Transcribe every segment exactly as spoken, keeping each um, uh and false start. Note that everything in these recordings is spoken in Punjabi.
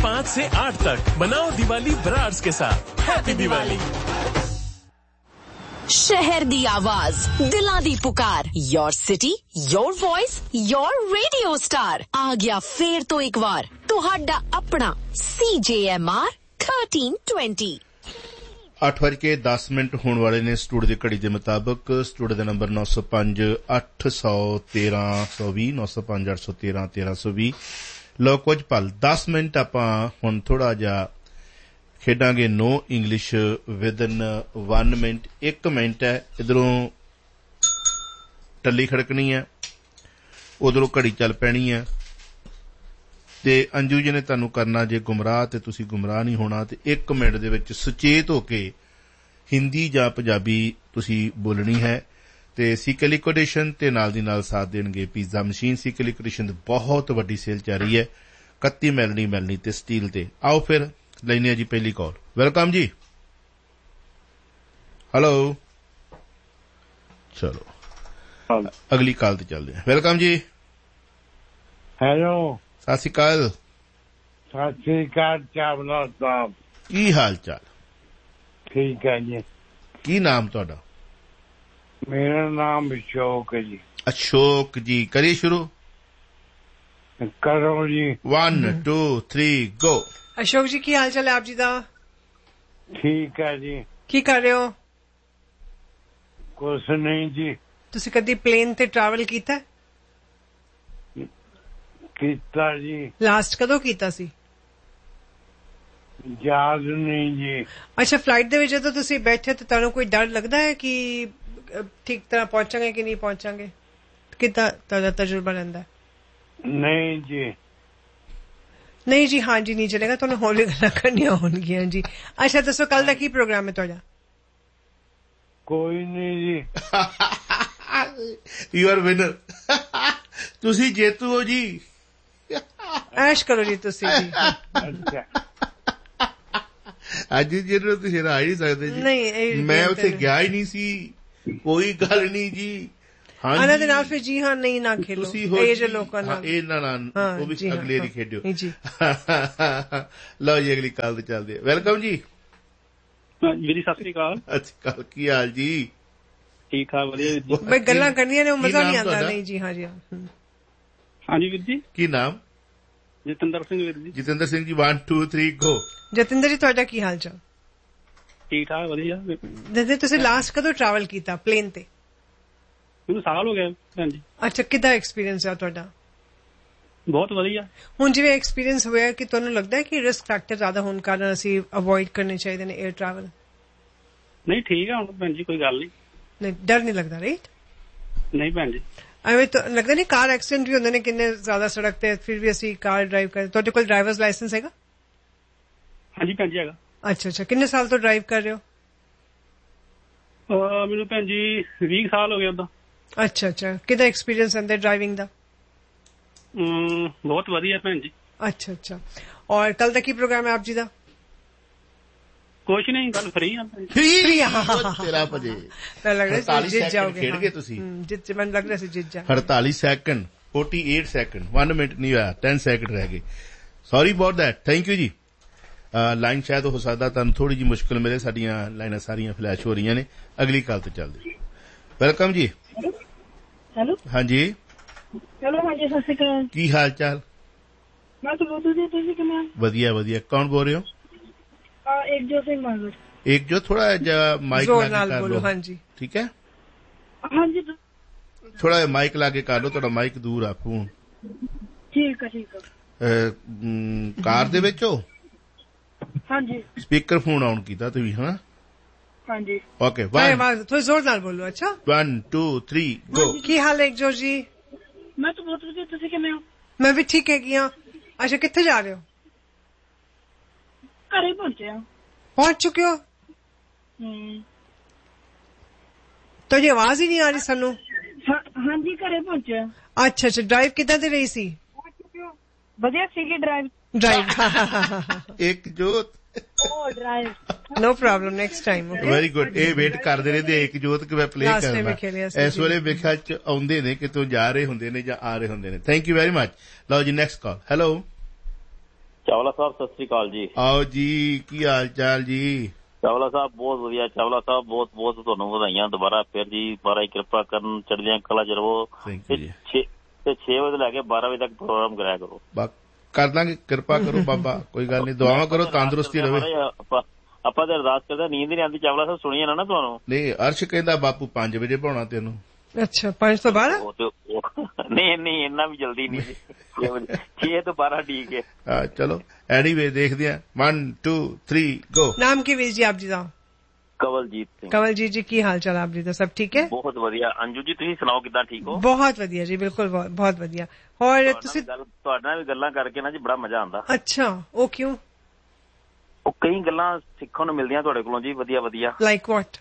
पाँच से आठ तक मनाओ दिवाली ब्रार्स के साथ। हैप्पी दिवाली। शहर दी आवाज, दिलां दी पुकार, your city, your voice, your radio star आ गया फेर तो एक बार तुहाडा अपना सी जे एम आर थर्टीन ट्वेंटी। ਅੱਠ ਵਜ ਕੇ ਦਸ ਮਿੰਟ ਹੋਣ ਵਾਲੇ ਨੇ ਸਟੂਡੀਓ ਦੀ ਘੜੀ ਦੇ ਮੁਤਾਬਕ। ਸਟੂਡੀਓ ਦਾ ਨੰਬਰ ਨੌ ਸੌ ਪੰਜ ਅੱਠ ਸੌ ਤੇਰਾਂ ਸੌ ਵੀਹ ਨੌ ਸੌ ਪੰਜ ਅੱਠ ਸੌ ਤੇਰਾਂ ਤੇਰਾਂ ਸੌ ਵੀਹ। ਲਓ ਕੁਝ ਪਲ ਦਸ ਮਿੰਟ ਆਪਾਂ ਹੁਣ ਥੋੜਾ ਜਿਹਾ ਖੇਡਾਂਗੇ ਨੋ ਇੰਗਲਿਸ਼ ਵਿਦਨ ਵਨ ਮਿੰਟ। ਇੱਕ ਮਿੰਟ ਹੈ, ਇੱਧਰੋਂ ਟੱਲੀ ਖੜਕਣੀ ਹੈ, ਉਧਰੋਂ ਘੜੀ ਚੱਲ ਪੈਣੀ ਹੈ ਤੇ ਅੰਜੂ ਜੀ ਨੇ ਤੁਹਾਨੂੰ ਕਰਨਾ ਜੇ ਗੁੰਮਰਾਹ ਤੇ ਤੁਸੀਂ ਗੁੰਮਰਾਹ ਨਹੀਂ ਹੋਣਾ ਤੇ ਇੱਕ ਮਿੰਟ ਦੇ ਵਿੱਚ ਸੁਚੇਤ ਹੋ ਕੇ ਹਿੰਦੀ ਜਾਂ ਪੰਜਾਬੀ ਤੁਸੀਂ ਬੋਲਣੀ ਹੈ ਤੇ ਸੀਕੇ ਲਿਕੁਇਡੇਸ਼ਨ ਤੇ ਨਾਲ ਦੀ ਨਾਲ ਸਾਥ ਦੇਣਗੇ ਪੀਜ਼ਾ ਮਸ਼ੀਨ। ਸੀਕੇ ਲਿਕੁਇਡੇਸ਼ਨ ਦੀ ਬਹੁਤ ਵੱਡੀ ਸੇਲ ਚੱਲ ਹੈ, ਕੱਤੀ ਮੈਲਣੀ ਮੈਲਣੀ ਤੇ ਸਟੀਲ ਤੇ। ਆਓ ਫਿਰ ਲੈਣੇ ਜੀ ਪਹਿਲੀ ਕਾਲ। ਵੈਲਕਮ ਜੀ। ਹੈਲੋ, ਚਲੋ ਅਗਲੀ ਕਾਲ ਤੇ ਚੱਲਦੇ ਹਾਂ। ਵੈਲਕਮ ਜੀ। ਹੈਲੋ, ਸਤਿ ਸ਼੍ਰੀ ਅਕਾਲ। ਸਤਿ ਸ਼੍ਰੀ ਅਕਾਲ ਚਾਵਲਾ ਸਾਹਿਬ, ਕੀ ਹਾਲ ਚਾਲ? ਠੀਕ ਹੈ ਜੀ। ਕੀ ਨਾਮ ਤੁਹਾਡਾ? ਮੇਰਾ ਨਾਮ ਅਸ਼ੋਕ ਹੈ ਜੀ। ਅਸ਼ੋਕ ਜੀ, ਕਰੀਏ ਸ਼ੁਰੂ। ਕਰੋ ਜੀ। One two three go. Ashok ਜੀ, ਕੀ ਹਾਲ ਚਾਲ ਹੈ ਆਪ ਜੀ ਦਾ? ਠੀਕ ਹੈ ਜੀ। ਕੀ ਕਰ ਰਹੇ ਹੋ? ਕੁਛ ਨਹੀਂ ਜੀ। ਤੁਸੀਂ ਕਦੀ ਪਲੇਨ ਤੇ ਟਰੈਵਲ ਕੀਤਾ? ਕੀਤਾ ਜੀ। ਲਾਸਟ ਕਦੋਂ ਕੀਤਾ ਸੀ? ਯਾਦ ਨਹੀਂ ਜੀ। ਅੱਛਾ, ਫਲਾਈਟ ਦੇ ਵਿੱਚ ਜਦੋਂ ਤੁਸੀਂ ਬੈਠੇ ਤਾਂ ਤੁਹਾਨੂੰ ਕੋਈ ਡਰ ਲੱਗਦਾ ਹੈ ਕਿ ਠੀਕ ਤਰ੍ਹਾਂ ਪਹੁੰਚਾਂਗੇ ਕਿ ਨਹੀਂ ਪਹੁੰਚਾਂਗੇ? ਕਿੱਦਾਂ ਤੁਹਾਡਾ ਤਜਰਬਾ ਰਹਿੰਦਾ? ਨਹੀਂ ਜੀ। ਨਹੀਂ ਜੀ, ਹਾਂ ਜੀ ਨਹੀਂ ਚਲੇਗਾ, ਤੁਹਾਨੂੰ ਹੌਲੀ ਗੱਲਾਂ ਕਰਨੀਆਂ ਹੋਣਗੀਆਂ ਜੀ। ਅੱਛਾ ਦੱਸੋ, ਕੱਲ ਦਾ ਕੀ ਪ੍ਰੋਗਰਾਮ ਹੈ ਤੁਹਾਡਾ? ਕੋਈ ਨਹੀਂ ਜੀ। You are winner. ਤੁਸੀਂ ਜੇਤੂ ਹੋ ਜੀ। ਐਸ਼ ਕਰੋ ਜੀ ਤੁਸੀਂ ਜੀ। ਅੱਛਾ, ਅੱਜ ਜਿਹਨੂੰ ਤੁਸੀਂ ਰਾਹ ਨਹੀਂ ਸਕਦੇ ਜੀ। ਨਹੀਂ, ਮੈਂ ਉੱਥੇ ਗਿਆ ਹੀ ਨਹੀਂ ਸੀ। ਕੋਈ ਗੱਲ ਨਹੀਂ ਜੀ। ਉਹਨਾਂ ਦੇ ਨਾਲ ਫਿਰ ਜੀ ਹਾਂ ਨਹੀਂ ਨਾ ਖੇਲੋ। ਇਹ ਜੇ ਲੋਕਾਂ ਨਾਲ ਇਹ ਨਾ ਨਾ ਉਹ ਵੀ ਅਗਲੇ ਨਹੀਂ ਖੇਡਿਓ ਜੀ। ਲਓ ਜੀ ਅਗਲੀ ਕਾਲ ਤੇ ਚੱਲਦੇ। ਵੈਲਕਮ ਜੀ। ਵੀਰ ਸਤਿ ਸ੍ਰੀ ਅਕਾਲ। ਅੱਛਾ, ਕੀ ਹਾਲ ਜੀ? ਠੀਕ ਠਾਕ, ਵਧੀਆ ਜੀ। ਬਈ ਗੱਲਾਂ ਕਰਨੀਆਂ ਨੇ, ਮਜ਼ਾ ਨਹੀਂ ਆਉਂਦਾ। ਨਹੀਂ ਜੀ, ਹਾਂ ਜੀ। ਹਾਂਜੀ ਵੀਰ ਜੀ। ਕੀ ਨਾਮ? ਜਤਿੰਦਰ ਸਿੰਘ ਵੀਰ ਜੀ। Jatinder Singh ji, one two three go. Jatinder ਜੀ, ਤੁਹਾਡਾ ਕੀ ਹਾਲ ਚਾਲ? ਠੀਕ ਠਾਕ, ਵਧੀਆ। ਦੱਸਦੇ ਤੁਸੀਂ ਲਾਸਟ ਕਦੋਂ ਟਰੈਵਲ ਕੀਤਾ ਪਲੇਨ ਤੇ? ਮੈਨੂੰ ਸਾਲ ਹੋ ਗਿਆ ਭੈਣ ਜੀ। ਅੱਛਾ, ਕਿੱਦਾਂ ਐਕਸਪੀਰੀਅੰਸ ਹੈ ਤੁਹਾਡਾ? ਬਹੁਤ ਵਧੀਆ। ਹੁਣ ਜਿਵੇਂ ਐਕਸਪੀਰੀਅੰਸ ਹੋਇਆ ਕਿ ਤੁਹਾਨੂੰ ਲੱਗਦਾ ਹੈ ਕਿ ਰਿਸਕ ਫੈਕਟਰ ਜ਼ਿਆਦਾ ਹੋਣ ਕਾਰਨ ਅਸੀਂ ਅਵੋਇਡ ਕਰਨੇ ਚਾਹੀਦੇ ਨੇ 에ਅਰ ਟਰੈਵਲ? ਨਹੀਂ, ਠੀਕ ਆ ਹੁਣ ਭੈਣ ਜੀ, ਕੋਈ ਗੱਲ ਨਹੀਂ। ਨਹੀਂ, ਡਰ ਨਹੀਂ ਲੱਗਦਾ? ਰਾਈਟ। ਨਹੀਂ ਭੈਣ ਜੀ, ਐਵੇਂ ਤਾਂ ਲੱਗਦਾ ਨਹੀਂ। ਕਾਰ ਐਕਸੀਡੈਂਟ ਵੀ ਹੁੰਦੇ ਨੇ ਕਿੰਨੇ ਜ਼ਿਆਦਾ ਸੜਕ ਤੇ, ਫਿਰ ਵੀ ਅਸੀਂ ਕਾਰ ਡਰਾਈਵ ਕਰਦੇ। ਤੁਹਾਡੇ ਕੋਲ ਡਰਾਈਵਰਸ ਲਾਇਸੈਂਸ ਹੈਗਾ? ਹਾਂਜੀ ਭੈਣ ਜੀ, ਹੈਗਾ। ਅੱਛਾ ਅੱਛਾ, ਕਿੰਨੇ ਸਾਲ ਤੋਂ ਡਰਾਈਵ ਕਰ ਰਹੇ ਹੋ? ਮੈਨੂੰ ਭੈਣ ਜੀ ਵੀਹ ਸਾਲ ਹੋ ਗਏ ਉਦਾਂ। ਅੱਛਾ ਅੱਛਾ, ਕਿਹਦਾ ਐਕਸਪੀਰੀਅੰਸ ਹੈ ਡਰਾਈਵਿੰਗ ਦਾ? ਬਹੁਤ ਵਧੀਆ ਭੈਣ ਜੀ। ਅੱਛਾ ਅੱਛਾ, ਔਰ ਕੱਲ ਦਾ ਕੀ ਪ੍ਰੋਗਰਾਮ ਹੈ ਆਪ ਜੀ ਦਾ? ਕੁਛ ਨਹੀਂ, ਕੱਲ ਫ੍ਰੀ ਆ। ਫ੍ਰੀ ਤੇਰਾ ਭਜੇ ਲੱਗ ਰਿਹਾ ਜਿੱਤ ਜਾਓਗੇ। ਖੇਡ ਗਏ ਤੁਸੀਂ? ਜਿੱਤ, ਮੈਨੂੰ ਲੱਗ ਰਿਹਾ ਸੀ ਜਿੱਤ ਜਾ। ਅੜਤਾਲੀ ਸੈਕਿੰਡ, ਅੜਤਾਲੀ ਸੈਕਿੰਡ, वन ਮਿੰਟ ਨਹੀਂ ਹੋਇਆ, दस ਸੈਕਿੰਡ ਰਹਿ ਗਏ। Sorry about that. Thank you ਜੀ। ਲਾਈਨ ਸ਼ਾਇਦ ਹੋ ਸਕਦਾ ਤੁਹਾਨੂੰ ਥੋੜੀ ਜਿਹੀ ਮੁਸ਼ਕਿਲ ਮਿਲੇ, ਸਾਡੀਆਂ ਲਾਈਨਾਂ ਸਾਰੀਆਂ ਫਲੈਸ਼ ਹੋ ਰਹੀਆਂ ਨੇ। ਅਗਲੀ ਕਾਲ ਤੇ ਚੱਲਦੇ। ਵੈਲਕਮ ਜੀ। ਹੈਲੋ, ਹਾਂਜੀ। ਚਲੋ ਹਾਂਜੀ, ਸਤਿ ਸ਼੍ਰੀ ਅਕਾਲ। ਕੀ ਹਾਲ ਚਾਲ? ਮੈਂ ਤਾਂ ਬਹੁਤ ਵਧੀਆ, ਤੁਸੀਂ ਕਿਵੇਂ? ਵਧੀਆ ਵਧੀਆ। ਕੌਣ ਬੋਲ ਰਹੇ ਹੋ? एकजोत सिंह मांगड़। एकजोत, थोड़ा माइक लागे कर लो। हाँ जी, ठीक है। हाँ जी, थोड़ा माइक लागे कर लो, थोड़ा माइक दूर आ फोन। ठीक है ठीक है। कार दे विच हो? हाँ जी। स्पीकर फोन ऑन कीता तुसीं? हां हाँ जी। ओके, थोड़ी जोर नाल बोलो। अच्छा, वन टू थ्री गो। की हाल है एकजोत जी? मैं तो बहुत ਵਧੀਆ, ਤੁਸੀਂ ਕਿਵੇਂ ਹੋ? मैं भी ठीक है। किया? अच्छा, कित्थे जा रहे हो? ਘਰੇ ਪਹੁੰਚੇ ਆ। पहुंच चुके हो? हम्म। तो ये आवाज ही नहीं आ रही सानू। हाँ जी, घरे पहुंचे। अच्छा अच्छा, ड्राइव कितना दे रही सी? ਵਧੀਆ ਸੀਗੀ ਡਰਾਈਵ। ਡਰਾਈਵ एकजोत। ओ drive. No problem, next time. Very good. ਇਹ ਵੇਟ ਕਰਦੇ ਰਹਿੰਦੇ एकजोत ਕਿ ਮੈਂ ਪਲੇ ਕਰਦਾ। ਇਸ ਵੇਲੇ ਵੇਖਿਆ ਚ ਆਉਂਦੇ ਨੇ ਕਿਤੋਂ ਜਾ ਰਹੇ ਹੁੰਦੇ ਨੇ ਜਾਂ ਆ ਰਹੇ ਹੁੰਦੇ ਨੇ। Thank you very much. ਲਓ ਜੀ, ਨੈਕਸਟ ਕਾਲ। ਹੈਲੋ ਚਾਵਲਾ ਸਾਹਿਬ ਸਤਿ ਸ੍ਰੀ ਅਕਾਲ ਜੀ। ਆਓ ਜੀ, ਕੀ ਹਾਲ ਚਾਲ ਜੀ? ਚਾਵਲਾ ਸਾਹਿਬ ਬਹੁਤ ਵਧੀਆ। ਚਾਵਲਾ ਸਾਹਿਬ ਬਹੁਤ ਬਹੁਤ ਤੁਹਾਨੂੰ ਵਧਾਈਆਂ ਦੁਬਾਰਾ ਫਿਰ ਜੀ। ਮਹਾਰਾਜ ਕਿਰਪਾ ਕਰਨ, ਚੜ੍ਹਦੀਆਂ ਕਲਾ ਚ ਰਹੋ ਤੇ ਛੇ ਵਜੇ ਲੈ ਕੇ ਬਾਰਾਂ ਵਜੇ ਤੱਕ ਪ੍ਰੋਗਰਾਮ ਕਰਾਇਆ ਕਰੋ। ਕਰ ਦਾਂਗੇ, ਕਿਰਪਾ ਕਰੋ ਬਾਬਾ, ਕੋਈ ਗੱਲ ਨਹੀਂ, ਦੁਆਵਾਂ ਕਰੋ ਤੰਦਰੁਸਤੀ ਰਵੇ। ਆਪਾਂ ਤੇ ਅਰਦਾਸ ਕਰਦੇ, ਨੀਂਦ ਨਹੀਂ ਆਉਂਦੀ। ਚਾਵਲਾ ਸਾਹਿਬ ਸੁਣੀਏ ਨਾ ਤੁਹਾਨੂੰ? ਨਹੀਂ, ਅਰਸ਼ ਕਹਿੰਦਾ ਬਾਪੂ ਪੰਜ ਵਜੇ ਪਾਉਣਾ ਤੈਨੂੰ। ਅੱਛਾ, ਪੰਜ ਤੋਂ ਬਾਰਾਂ? ਨਹੀਂ ਨਹੀਂ, ਇੰਨਾ ਵੀ ਜਲਦੀ ਨਹੀਂ, ਛੇ ਤੋਂ ਬਾਰਾਂ ਠੀਕ ਹੈ। ਹਾਂ ਚਲੋ, ਐਨੀਵੇ ਦੇਖਦੇ ਆ। ਵਨ ਟੂ ਥ੍ਰੀ ਗੋ। ਨਾਮ ਕੀ ਵੀਰ ਜੀ ਆਪ ਜੀ ਦਾ? ਕਵਲਜੀਤ ਸਿੰਘ। ਕਵਲਜੀਤ ਜੀ, ਕੀ ਹਾਲ ਚਾਲ ਆਪ ਜੀ ਦਾ? ਸਭ ਠੀਕ ਹੈ? ਬਹੁਤ ਵਧੀਆ। ਅੰਜੂ ਜੀ ਤੁਸੀਂ ਸੁਣਾਓ, ਕਿੱਦਾਂ? ਠੀਕ ਹੋ? ਬਹੁਤ ਵਧੀਆ ਜੀ, ਬਿਲਕੁਲ ਬਹੁਤ ਵਧੀਆ। ਹੋਰ ਤੁਸੀਂ? ਤੁਹਾਡੇ ਨਾਲ ਵੀ ਗੱਲਾਂ ਕਰਕੇ ਨਾ ਜੀ ਬੜਾ ਮਜ਼ਾ ਆਉਂਦਾ। ਅੱਛਾ, ਉਹ ਕਿਉਂ? ਉਹ ਕਈ ਗੱਲਾਂ ਸਿੱਖਣ ਨੂੰ ਮਿਲਦੀਆਂ ਤੁਹਾਡੇ ਕੋਲੋਂ ਜੀ, ਵਧੀਆ ਵਧੀਆ। Like what?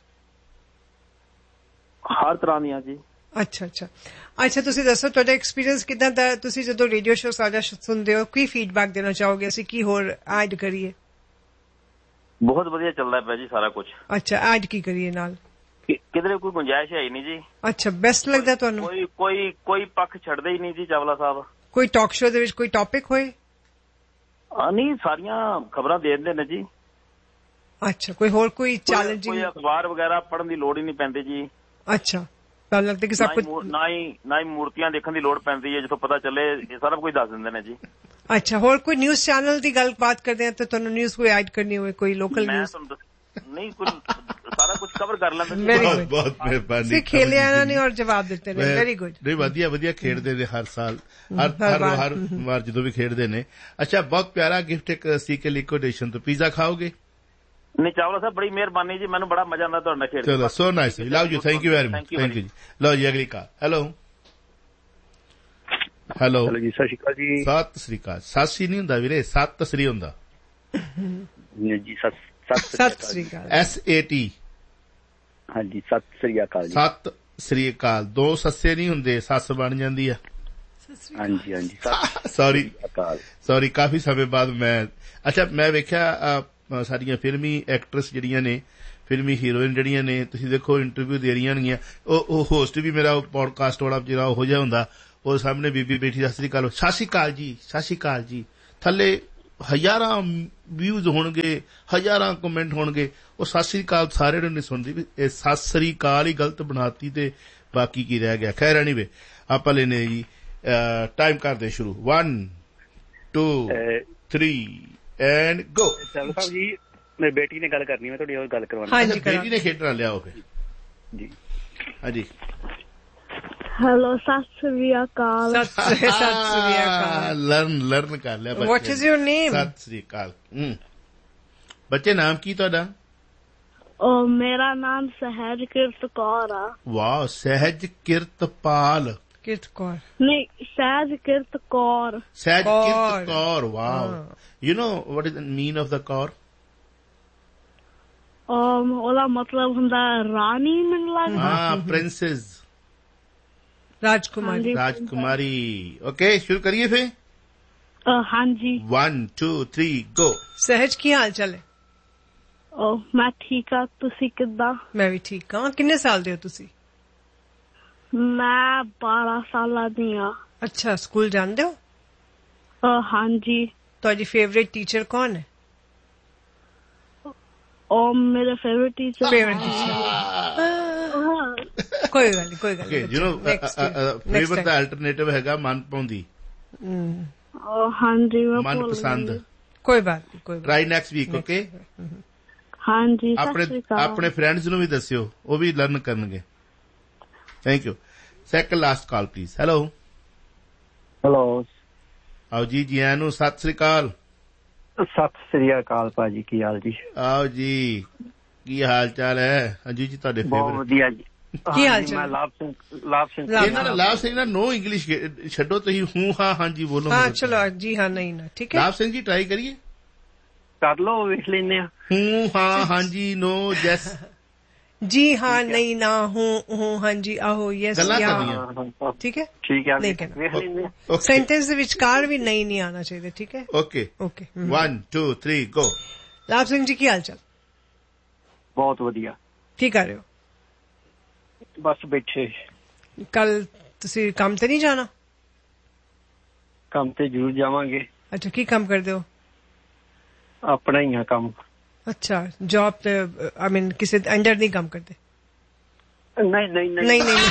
ਹਰ ਤਰ੍ਹਾਂ ਦੀਆਂ ਜੀ। ਅੱਛਾ ਅੱਛਾ ਅੱਛਾ, ਤੁਸੀਂ ਦੱਸੋ ਤੁਹਾਡਾ ਐਕਸਪੀਰੀਅੰਸ ਕਿੱਦਾਂ ਦਾ? ਤੁਸੀਂ ਜਦੋਂ ਰੇਡੀਓ ਸ਼ੋ ਸਾਡਾ ਸੁਣਦੇ ਹੋ, ਕੀ ਫੀਡਬੈਕ ਦੇਣਾ ਚਾਹੋਗੇ? ਅਸੀਂ ਕੀ ਹੋਰ ਐਡ ਕਰੀਏ? ਬਹੁਤ ਵਧੀਆ ਚੱਲਦਾ ਪਿਆ ਜੀ ਸਾਰਾ ਕੁਝ। ਅੱਛਾ, ਐਡ ਕੀ ਕਰੀਏ ਨਾਲ? ਕਿਧਰੇ ਕੋਈ ਗੁੰਜਾਇਸ਼ ਹੈ ਹੀ ਨਹੀਂ ਜੀ। ਅੱਛਾ, ਬੈਸਟ ਲੱਗਦਾ ਤੁਹਾਨੂੰ? ਕੋਈ ਕੋਈ ਕੋਈ ਪੱਖ ਛੱਡਦੇ ਹੀ ਨਹੀਂ ਜੀ ਚਾਵਲਾ ਸਾਹਿਬ। ਕੋਈ ਟਾਕ ਸ਼ੋ ਦੇ ਵਿੱਚ ਕੋਈ ਟੌਪਿਕ ਹੋਏ? ਨਹੀਂ, ਸਾਰੀਆਂ ਖਬਰਾਂ ਦੇ ਦਿੰਦੇ ਨੇ ਜੀ। ਅੱਛਾ, ਕੋਈ ਹੋਰ ਕੋਈ ਚੈਲੰਜਿੰਗ? ਕੋਈ ਅਖਬਾਰ ਵਗੈਰਾ ਪੜ੍ਹਨ ਦੀ ਲੋੜ ਹੀ ਨਹੀਂ ਪੈਂਦੀ ਜੀ। ਅੱਛਾ, ਤੁਹਾਨੂੰ ਲੱਗਦਾ ਕਿ ਸਭ ਕੁਝ? ਨਾ ਹੀ ਨਾ ਹੀ ਮੂਰਤੀਆਂ ਦੇਖਣ ਦੀ ਲੋੜ ਪੈਂਦੀ ਹੈ, ਜਿੱਥੋਂ ਪਤਾ ਚੱਲੇ ਇਹ ਸਾਰਾ ਕੁਝ ਦੱਸ ਦਿੰਦੇ ਨੇ ਜੀ। ਅੱਛਾ, ਹੋਰ ਕੋਈ ਨਿਊਜ਼ ਚੈਨਲ ਦੀ ਗੱਲ ਬਾਤ ਕਰਦੇ ਆ ਤਾਂ ਤੁਹਾਨੂੰ ਨਿਊਜ਼ ਕੋਈ ਐਡ ਕਰਨੀ ਹੋਵੇ, ਕੋਈ ਲੋਕਲ ਨਿਊਜ਼? ਨਹੀਂ, ਕੋਈ ਸਾਰਾ ਕੁਝ ਕਵਰ ਕਰ ਲੈਂਦੇ। ਬਹੁਤ ਬਹੁਤ ਮਿਹਰਬਾਨੀ। ਖੇਲਿਆ ਇਹਨਾਂ ਨੇ ਔਰ ਜਵਾਬ ਦਿੱਤੇ ਨੇ, ਵੈਰੀ ਗੁੱਡ। ਨਹੀਂ, ਵਧੀਆ ਵਧੀਆ ਖੇਡਦੇ ਨੇ ਹਰ ਸਾਲ, ਹਰ ਹਰ ਵਾਰ ਜਦੋਂ ਵੀ ਖੇਡਦੇ ਨੇ। ਅੱਛਾ, ਬਹੁਤ ਪਿਆਰਾ ਗਿਫਟ ਇੱਕ ਸੀ ਕੇ ਲਿਕੁਇਡੇਸ਼ਨ ਤੋਂ। ਪੀਜ਼ਾ ਖਾਓਗੇ? ਨਹੀਂ ਚਾਵਲਾ ਸਾਹਿਬ, ਬੜੀ ਮਿਹਰਬਾਨੀ ਜੀ, ਮੈਨੂੰ ਬੜਾ ਮਜ਼ਾ ਆਉਂਦਾ ਤੁਹਾਡੇ ਨਾਲ ਖੇਡ ਕੇ। ਚਲੋ, so nice, love you, thank you very much, thank you ਜੀ। ਲਓ ਜੀ, ਅਗਲੀ ਕਾਲ। ਹੈਲੋ ਹੈਲੋ ਜੀ, ਸਤਿ ਸ਼੍ਰੀ ਅਕਾਲ ਜੀ। ਸਤਿ ਸ੍ਰੀ ਅਕਾਲ। ਸਾਸੀ ਨਹੀਂ ਹੁੰਦਾ ਵੀਰੇ, ਸੱਤ ਸ੍ਰੀ ਹੁੰਦਾ ਜੀ। ਸਤਿ ਸ੍ਰੀ ਅਕਾਲ। S A T. ਹਾਂਜੀ, ਸਤਿ ਸ੍ਰੀ ਅਕਾਲ ਜੀ। ਸਤਿ ਸ੍ਰੀ ਅਕਾਲ। ਦੋ ਸੱਸੇ ਨਹੀਂ ਹੁੰਦੇ, ਸੱਸ ਬਣ ਜਾਂਦੀ ਆ। ਹਾਂਜੀ ਹਾਂਜੀ, ਸੌਰੀ ਸੌਰੀ, ਕਾਫੀ ਸਮੇਂ ਬਾਅਦ ਮੈਂ। ਅੱਛਾ, ਮੈਂ ਵੇਖਿਆ ਸਾਡੀਆਂ ਫਿਲਮੀ ਐਕਟਰਸ ਜਿਹੜੀਆਂ ਨੇ, ਫਿਲਮੀ ਹੀਰੋਇਨ ਜਿਹੜੀਆਂ ਨੇ, ਤੁਸੀਂ ਦੇਖੋ ਇੰਟਰਵਿਊ ਦੇ ਰਹੀਆਂ ਨੇਗੀਆਂ। ਉਹ ਹੋਸਟ ਵੀ ਮੇਰਾ ਪੋਡਕਾਸਟ ਵਾਲਾ ਜਿਹੜਾ ਉਹੋ ਜਿਹਾ ਹੁੰਦਾ, ਉਹ ਸਾਹਮਣੇ ਬੀਬੀ ਬੈਠੀ, ਸਤਿ ਸ੍ਰੀ ਅਕਾਲ, ਸਤਿ ਸ੍ਰੀ ਅਕਾਲ ਜੀ, ਸਤਿ ਸ੍ਰੀ ਅਕਾਲ ਜੀ। ਥੱਲੇ ਹਜ਼ਾਰਾਂ ਵਿਊਜ਼ ਹੋਣਗੇ, ਹਜ਼ਾਰਾਂ ਕਮੈਂਟ ਹੋਣਗੇ, ਉਹ ਸਤਿ ਸ੍ਰੀ ਅਕਾਲ ਸਾਰਿਆਂ ਨੂੰ ਨਹੀਂ ਸੁਣਦੀ ਵੀ ਇਹ ਸਤਿ ਸ੍ਰੀ ਅਕਾਲ ਹੀ ਗਲਤ ਬਣਾਤੀ ਤੇ ਬਾਕੀ ਕੀ ਰਹਿ ਗਿਆ। ਖੈਰ ਐਨੀਵੇ, ਆਪਾਂ ਲੈਨੇ ਜੀ, ਟਾਈਮ ਕਰਦੇ ਸ਼ੁਰੂ। One two three and go. Sahib ji, ਮੇਰੀ ਬੇਟੀ ਨੇ ਗੱਲ ਕਰਨੀ, ਮੈਂ ਤੁਹਾਡੀ ਹੋਰ ਗੱਲ ਕਰਵਾਉਣੀ। ਹਾਂਜੀ, ਬੇਟੀ ਨੇ ਖੇਡਣਾ, ਲਿਆਓ ਫਿਰ ਜੀ। ਹਾਂਜੀ, ਹੈਲੋ, ਸਤਿ ਸ੍ਰੀ ਅਕਾਲ। ਸਤਿ ਸ੍ਰੀ ਅਕਾਲ। ਲਰਨ ਲਰਨ ਕਰ ਲਿਆ। What is your name? Sat Sri ਅਕਾਲ। ਬੱਚੇ, ਨਾਮ ਕੀ ਤੁਹਾਡਾ? ਉਹ ਮੇਰਾ ਨਾਮ ਸਹਿਜ ਕਿਰਤ ਕੌਰ ਆ। ਵਾਹ, ਸਹਿਜ ਕਿਰਤਪਾਲ। ਕਿਰਤ ਕੌਰ? ਨਹੀਂ, ਸਹਿਜ ਕਿਰਤ ਕੌਰ। ਸਹਿਜ ਕਿਰਤ Kaur, wow. You know what is the mean of the Kaur? ਉਹਦਾ ਮਤਲਬ ਹੁੰਦਾ ਰਾਣੀ, ਮੈਨੂੰ ਲੱਗਦਾ। ਹਾਂ, ਪ੍ਰਿੰਸੈਸ, ਰਾਜਕੁਮਾਰੀ। ਰਾਜਕੁਮਾਰੀ। ਓਕੇ, ਸ਼ੁਰੂ ਕਰੀਏ ਫਿਰ। ਹਾਂਜੀ, ਵਨ ਟੂ ਥ੍ਰੀ ਗੋ। ਸਹਿਜ, ਕੀ ਹਾਲ ਚਾਲ ਹੈ? ਉਹ ਮੈਂ ਠੀਕ ਆ, ਤੁਸੀਂ ਕਿੱਦਾਂ? ਮੈਂ ਵੀ ਠੀਕ ਹਾਂ। ਕਿੰਨੇ ਸਾਲ ਦੇ ਹੋ ਤੁਸੀਂ? ਮੈਂ ਬਾਰਾਂ ਸਾਲਾਂ ਦੀ ਆ। ਅੱਛਾ, ਸਕੂਲ ਜਾਂਦੇ ਹੋ? ਹਾਂਜੀ। ਤੁਹਾਡੀ ਫੇਵਰੇਟ ਟੀਚਰ ਕੌਣ ਹੈ? ਉਹ ਮੇਰੇ ਫੇਵਰੇਟ ਟੀਚਰ। ਫੇਵਰੇਟ ਟੀਚਰ, ਕੋਈ ਗੱਲ ਨਹੀਂ, ਕੋਈ ਗੱਲ ਨਹੀਂ। You know, favour the alternative ਹੈਗਾ ਮਨਪਸੰਦੀ। ਹਾਂਜੀ, ਮਨਪਸੰਦ। ਕੋਈ ਬਾਤ ਨਹੀਂ, ਕੋਈ ਬਾਤ। Try next week, okay? ਹਾਂਜੀ, ਆਪਣੇ ਆਪਣੇ ਫਰੈਂਡਸ ਨੂੰ ਵੀ ਦੱਸਿਓ, ਉਹ ਵੀ ਲਰਨ ਕਰਨਗੇ। Thank you. Second last call please. Hello hello. ਆਓ ਜੀ, ਜੀ ਆਇਆਂ ਨੂੰ, ਸਤਿ ਸ੍ਰੀ ਅਕਾਲ। ਸਤਿ ਸ੍ਰੀ ਅਕਾਲ ਭਾਜੀ, ਕੀ ਹਾਲ ਜੀ? ਆਓ ਜੀ, ਕੀ ਹਾਲ ਚਾਲ ਹੈ? ਹਾਂਜੀ ਜੀ, ਤੁਹਾਡੇ ਫੇਵਰਟ। ਬਹੁਤ ਵਧੀਆ ਜੀ। ਕੀ ਹਾਲ ਚਾਲ? ਮੈਂ ਲਾਭ ਸਿੰਘ। ਲਾਭ ਸਿੰਘ। ਇਹਨਾਂ ਦਾ ਲਾਭ ਸਿੰਘ ਨਾ, ਨੋ ਇੰਗਲਿਸ਼ ਛੱਡੋ, ਤੁਸੀਂ ਹੂੰ ਹਾਂ ਹਾਂਜੀ ਬੋਲੋ। ਹਾਂ ਚਲੋ, ਜੀ ਹਾਂ ਨਹੀਂ ਨਾ, ਠੀਕ ਹੈ। ਲਾਭ ਸਿੰਘ ਜੀ, ਟਰਾਈ ਕਰੀਏ। ਕਰ ਲਓ, ਵੇਖ ਲੈਂਦੇ ਆ। ਹੂੰ ਹਾਂ ਹਾਂਜੀ, ਨੋ ਜੈਸ। ਜੀ ਹਾਂ ਨਹੀਂ ਨਾ, ਹੂੰ ਹੂੰ ਹਾਂਜੀ, ਆਹੋ ਯੈਸ, ਠੀਕ ਹੈ, ਠੀਕ ਹੈ, ਵੇਖ ਲੈਂਦੇ ਆ। ਸੈਂਟੈਂਸ ਦੇ ਵਿਚਕਾਰ ਵੀ ਨਹੀਂ ਨਹੀਂ ਆਉਣਾ ਚਾਹੀਦਾ, ਠੀਕ ਹੈ? Okay okay, one two three ਗੋ। ਲਾਭ ਸਿੰਘ ਜੀ, ਕੀ ਹਾਲ ਚਾਲ? ਬਹੁਤ ਵਧੀਆ। ਕੀ ਕਰ ਰਹੇ ਹੋ? ਬਸ ਬੈਠੇ। ਕੱਲ ਤੁਸੀਂ ਕੰਮ ਤੇ ਨਹੀਂ ਜਾਣਾ? ਕੰਮ ਤੇ ਜ਼ਰੂਰ ਜਾਵਾਂਗੇ। ਅੱਛਾ, ਕੀ ਕੰਮ ਕਰਦੇ ਹੋ? ਆਪਣਾ ਹੀ ਆ ਕੰਮ। ਅੱਛਾ, ਜੌਬ ਤੇ ਆਈ ਮੀਨ ਕਿਸੇ ਅੰਡਰ ਨਹੀਂ ਕੰਮ ਕਰਦੇ? ਨਹੀਂ ਨਹੀਂ ਨਹੀਂ ਨਹੀਂ ਨਹੀਂ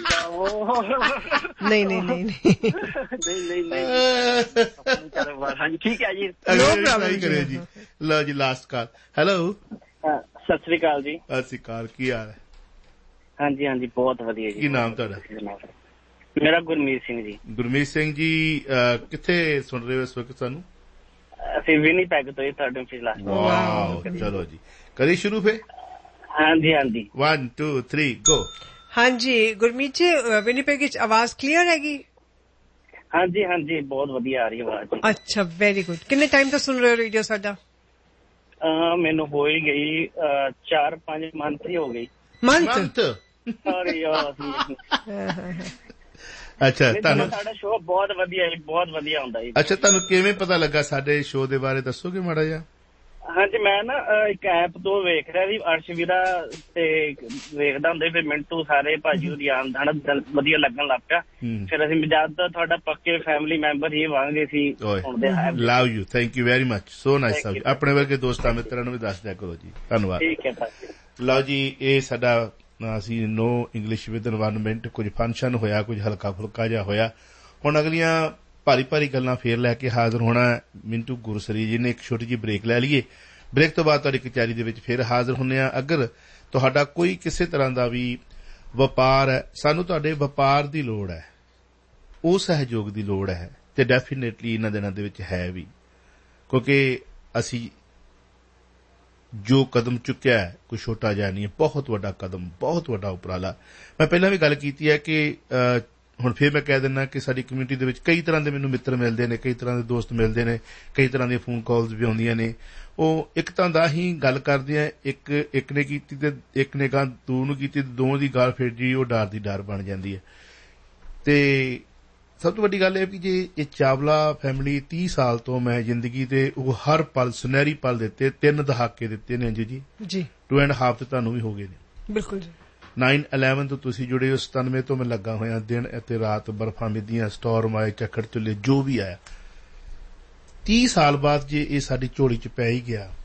ਨਹੀਂ ਨਹੀਂ ਨਹੀਂ ਨਹੀਂ ਨਹੀਂ ਕਾਰੋਬਾਰ। ਹਾਂਜੀ ਠੀਕ ਹੈ ਜੀ, ਕਰਿਓ ਜੀ। ਲਓ ਜੀ last call. Hello, Sat Sri ਅਕਾਲ ਜੀ। ਸਤਿ ਸ੍ਰੀ ਅਕਾਲ, ਕੀ ਹਾਲ ਹੈ? ਹਾਂਜੀ ਹਾਂਜੀ ਬਹੁਤ ਵਧੀਆ ਜੀ। ਕੀ ਨਾਮ ਤੁਹਾਡਾ? ਮੇਰਾ ਗੁਰਮੀਤ ਸਿੰਘ ਜੀ। ਗੁਰਮੀਤ ਸਿੰਘ ਜੀ, ਕਿੱਥੇ ਸੁਣ ਰਹੇ ਹੋ ਇਸ ਵਕਤ ਸਾਨੂੰ? ਅਸੀਂ ਵਿਨੀਪੈਗ ਤੋਂ, ਥਰਡ ਪਿਛਲਾ। ਵਾਓ, ਚਲੋ ਜੀ ਕਰੀ ਸ਼ੁਰੂ ਫੇ। ਹਾਂਜੀ ਹਾਂਜੀ, ਵਨ ਟੂ ਥ੍ਰੀ ਗੋ। ਹਾਂਜੀ ਗੁਰਮੀਤ ਜੀ, ਵਿਨੀਪੈਗ ਵਿੱਚ ਆਵਾਜ਼ ਕਲੀਅਰ ਹੈਗੀ? ਹਾਂਜੀ ਹਾਂਜੀ ਬਹੁਤ ਵਧੀਆ ਆ ਰਹੀ ਆਵਾਜ਼। ਅੱਛਾ, ਵੈਰੀ ਗੁੱਡ। ਕਿੰਨੇ ਟਾਈਮ ਤੋਂ ਸੁਣ ਰਹੇ ਹੋ ਰੇਡੀਓ ਸਾਡਾ? ਮੈਨੂੰ ਹੋ ਹੀ ਗਈ ਚਾਰ ਪੰਜ ਮੰਥ ਹੀ ਹੋ ਗਈ। ਮੰਥ? ਅੱਛਾ, ਤੁਹਾਨੂੰ ਸਾਡਾ ਸ਼ੋਅ ਬਹੁਤ ਵਧੀਆ ਜੀ, ਬਹੁਤ ਵਧੀਆ ਹੁੰਦਾ ਜੀ। ਅੱਛਾ, ਤੁਹਾਨੂੰ ਕਿਵੇਂ ਪਤਾ ਲੱਗਾ ਸਾਡੇ ਸ਼ੋਅ ਦੇ ਬਾਰੇ, ਦੱਸੋਗੇ ਮਾੜਾ ਜਿਹਾ? ਹਾਂਜੀ, ਮੈਂ ਨਾ ਇੱਕ ਐਪ ਤੋਂ ਵੇਖ ਰਿਹਾ ਸੀ, ਅਰਸ਼ ਵੀਰਾ ਤੇ ਵੇਖਦਾ ਹੁੰਦੇ, ਫਿਰ ਮਿੰਟੂ ਸਾਰੇ ਭਾਜੀ ਉਹਦੀ ਆਮਦਨ ਵਧੀਆ ਲੱਗਣ ਲੱਗ ਪਿਆ। ਫਿਰ ਅਸੀਂ ਜ਼ਿਆਦਾਤਰ ਤੁਹਾਡਾ ਪੱਕੇ family member he ਵਾਂਗੇ C. Love you, thank you very much, so nice. ਆਪਣੇ ਵਰਗੇ ਦੋਸਤਾਂ ਮਿੱਤਰਾਂ ਨੂੰ ਵੀ ਦੱਸ ਦਿਆ ਕਰੋ ਜੀ। ਧੰਨਵਾਦ। ਠੀਕ ਹੈ ਭਾਜੀ। ਲਓ ਜੀ, ਇਹ ਸਾਡਾ ਅਸੀਂ ਨੋ ਇੰਗਲਿਸ਼ ਵਿਦ এনवायरमेंट, ਕੁਝ ਫੰਕਸ਼ਨ ਹੋਇਆ, ਕੁਝ ਹਲਕਾ ਫੁਲਕਾ ਜਿਹਾ ਹੋਇਆ। ਹੁਣ ਅਗਲੀਆਂ ਭਾਰੀ ਭਾਰੀ ਗੱਲਾਂ ਫੇਰ ਲੈ ਕੇ ਹਾਜ਼ਰ ਹੋਣਾ ਮਿੰਟੂ ਗੁਰਸਰੀ ਜੀ ਨੇ। ਇੱਕ ਛੋਟੀ ਜਿਹੀ ਬ੍ਰੇਕ ਲੈ ਲਈਏ, ਬ੍ਰੇਕ ਤੋਂ ਬਾਅਦ ਤੁਹਾਡੀ ਕਚਹਿਰੀ ਦੇ ਵਿੱਚ ਫੇਰ ਹਾਜ਼ਰ ਹੁੰਦੇ ਆ। ਅਗਰ ਤੁਹਾਡਾ ਕੋਈ ਕਿਸੇ ਤਰ੍ਹਾਂ ਦਾ ਵੀ ਵਪਾਰ ਹੈ, ਸਾਨੂੰ ਤੁਹਾਡੇ ਵਪਾਰ ਦੀ ਲੋੜ ਹੈ, ਉਹ ਸਹਿਯੋਗ ਦੀ ਲੋੜ ਹੈ, ਤੇ ਡੈਫੀਨੇਟਲੀ ਇਹਨਾਂ ਦਿਨਾਂ ਦੇ ਵਿੱਚ ਹੈ ਵੀ, ਕਿਉਂਕਿ ਅਸੀਂ ਜੋ ਕਦਮ ਚੁੱਕਿਆ ਹੈ ਕੋਈ ਛੋਟਾ ਜਿਹਾ ਨਹੀਂ ਹੈ, ਬਹੁਤ ਵੱਡਾ ਕਦਮ, ਬਹੁਤ ਵੱਡਾ ਉਪਰਾਲਾ। ਮੈਂ ਪਹਿਲਾਂ ਵੀ ਗੱਲ ਕੀਤੀ ਹੈ ਕਿ ਹੁਣ ਫਿਰ ਮੈਂ ਕਹਿ ਦਿੰਦਾ ਕਿ ਸਾਡੀ ਕਮਿਊਨਿਟੀ ਦੇ ਵਿੱਚ ਕਈ ਤਰ੍ਹਾਂ ਦੇ ਮੈਨੂੰ ਮਿੱਤਰ ਮਿਲਦੇ ਨੇ, ਕਈ ਤਰ੍ਹਾਂ ਦੇ ਦੋਸਤ ਮਿਲਦੇ ਨੇ, ਕਈ ਤਰ੍ਹਾਂ ਦੀਆਂ ਫੋਨ ਕਾਲਸ ਵੀ ਆਉਂਦੀਆਂ ਨੇ। ਉਹ ਇੱਕ ਤਾਂ ਦਾ ਹੀ ਗੱਲ ਕਰਦੇ ਆ, ਇੱਕ ਇੱਕ ਨੇ ਕੀਤੀ ਤੇ ਇੱਕ ਨੇ ਗਾਂ ਦੋ ਨੂੰ ਕੀਤੀ, ਦੋਵਾਂ ਦੀ ਗੱਲ ਫਿਰ ਜੀ ਉਹ ਡਰ ਦੀ ਡਰ ਬਣ ਜਾਂਦੀ ਹੈ। ਤੇ ਸਭ ਤੋਂ ਵੱਡੀ ਗੱਲ ਇਹ ਵੀ ਜੇ ਇਹ ਚਾਵਲਾ ਫੈਮਿਲੀ ਤੀਹ ਸਾਲ ਤੋਂ ਮੈਂ ਜ਼ਿੰਦਗੀ ਦੇ ਉਹ ਹਰ ਪਲ ਸੁਨਹਿਰੀ ਪਲ ਦਿੱਤੇ, ਤਿੰਨ ਦਹਾਕੇ ਦਿੱਤੇ ਨੇ ਅੰਜੂ ਜੀ ਜੀ ਟੂ ਐਂਡ ਹਾਫ ਤੇ ਤੁਹਾਨੂੰ ਵੀ ਹੋ ਗਏ ਨੇ। ਬਿਲਕੁਲ ਜੀ। ਨਾਈਨ ਇਲੈਵਨ ਤੋਂ ਤੁਸੀਂ ਜੁੜੇ ਹੋ, ਸਤਾਨਵੇਂ ਤੋਂ ਮੈਂ ਲੱਗਾ ਹੋਇਆ, ਦਿਨ ਅਤੇ ਰਾਤ, ਬਰਫਾਂ ਮਿੱਦੀਆਂ, ਸਟੋਰਮ ਆਏ, ਝੱਖੜ ਚੁੱਲੇ, ਜੋ ਵੀ ਆਇਆ। ਤੀਹ ਸਾਲ ਬਾਅਦ ਜੇ ਇਹ ਸਾਡੀ ਝੋਲੀ ਚ ਪੈ ਹੀ ਗਿਆ